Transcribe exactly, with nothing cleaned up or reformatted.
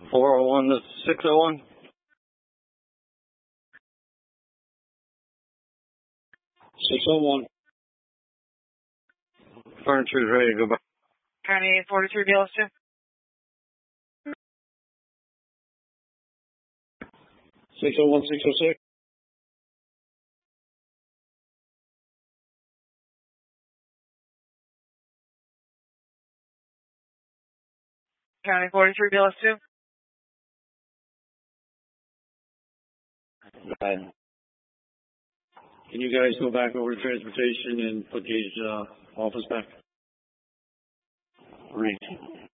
four oh one to six oh one. six oh one. Furniture is ready to go back. County eight forty-three, B L S two. six oh one, six oh six. County forty-three, B L S two. Right. Can you guys go back over to transportation and put Gage uh, office back? Great.